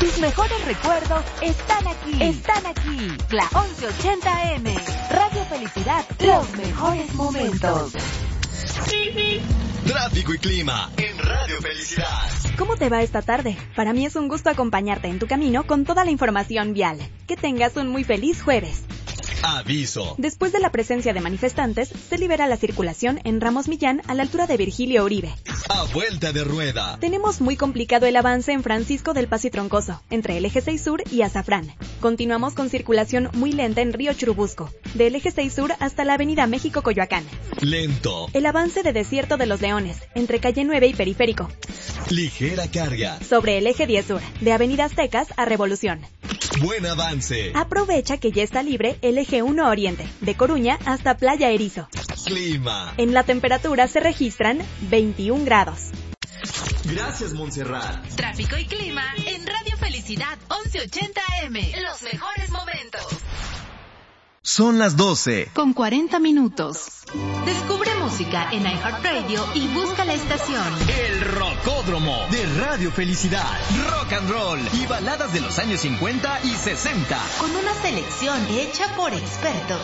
Tus mejores recuerdos están aquí. La 1180M. Radio Felicidad, los mejores momentos. Tráfico y clima en Radio Felicidad. ¿Cómo te va esta tarde? Para mí es un gusto acompañarte en tu camino con toda la información vial. Que tengas un muy feliz jueves. Aviso. Después de la presencia de manifestantes, se libera la circulación en Ramos Millán a la altura de Virgilio Uribe. A vuelta de rueda. Tenemos muy complicado el avance en Francisco del Paso y Troncoso, entre el Eje 6 Sur y Azafrán. Continuamos con circulación muy lenta en Río Churubusco, del Eje 6 Sur hasta la Avenida México-Coyoacán. Lento. El avance de Desierto de los Leones, entre Calle 9 y Periférico. Ligera carga. Sobre el Eje 10 Sur, de Avenida Aztecas a Revolución. Buen avance. Aprovecha que ya está libre el Eje 1 Oriente, de Coruña hasta Playa Erizo. Clima. En la temperatura se registran 21 grados. Gracias, Montserrat. Tráfico y clima en Radio Felicidad 1180M. Los mejores momentos. Son las 12. Con 40 minutos. Descubre música en iHeartRadio y busca la estación. El Rocódromo de Radio Felicidad. Rock and roll y baladas de los años 50 y 60. Con una selección hecha por expertos.